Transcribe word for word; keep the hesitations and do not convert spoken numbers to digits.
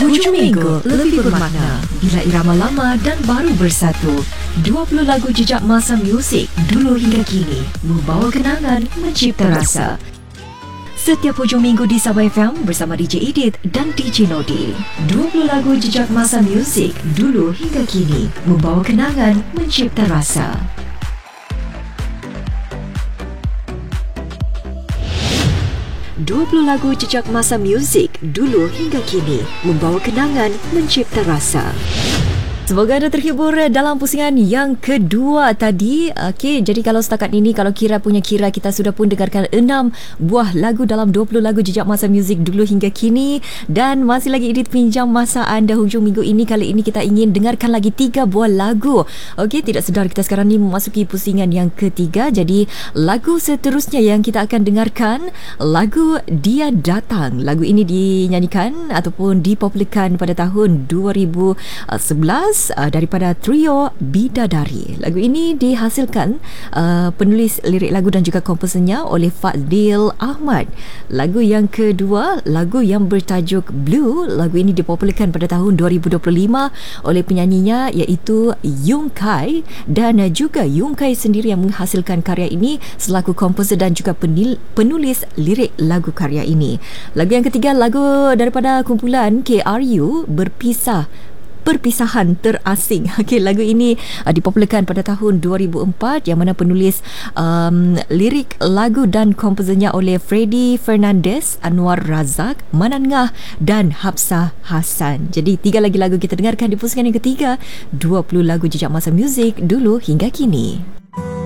Hujung minggu lebih bermakna bila irama lama dan baru bersatu. dua puluh lagu jejak masa muzik dulu hingga kini membawa kenangan, mencipta rasa. Setiap hujung minggu di Sabah F M bersama D J Edith dan D J Nodi. dua puluh lagu jejak masa muzik dulu hingga kini membawa kenangan, mencipta rasa. dua puluh lagu jejak masa muzik dulu hingga kini membawa kenangan, mencipta rasa. Semoga anda terhibur dalam pusingan yang kedua tadi. Okey, jadi kalau setakat ini, kalau kira punya kira, kita sudah pun dengarkan enam buah lagu dalam dua puluh lagu jejak masa muzik dulu hingga kini. Dan masih lagi Edith pinjam masa anda hujung minggu ini. Kali ini kita ingin dengarkan lagi tiga buah lagu. Okey, tidak sedar kita sekarang ni memasuki pusingan yang ketiga. Jadi lagu seterusnya yang kita akan dengarkan, lagu Dia Datang. Lagu ini dinyanyikan ataupun dipopularkan pada tahun dua ribu sebelas daripada trio Bidadari. Lagu ini dihasilkan uh, penulis lirik lagu dan juga komposernya oleh Fadil Ahmad. Lagu yang kedua, lagu yang bertajuk Blue. Lagu ini dipopularkan pada tahun dua ribu dua puluh lima oleh penyanyinya iaitu Yung Kai, dan juga Yung Kai sendiri yang menghasilkan karya ini selaku komposer dan juga penil, penulis lirik lagu karya ini. Lagu yang ketiga, lagu daripada kumpulan K R U, Berpisah Perpisahan Terasing. Okey, lagu ini uh, dipopularkan pada tahun dua ribu empat, yang mana penulis um, lirik lagu dan komposernya oleh Freddy Fernandez, Anwar Razak, Manan Ngah dan Hafsah Hassan. Jadi tiga lagi lagu kita dengarkan di pusingan yang ketiga, dua puluh lagu jejak masa muzik dulu hingga kini.